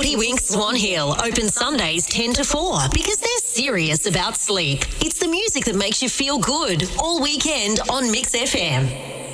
Wink Swan Hill open Sundays 10 to 4 because they're serious about sleep. It's the music that makes you feel good all weekend on Mix FM.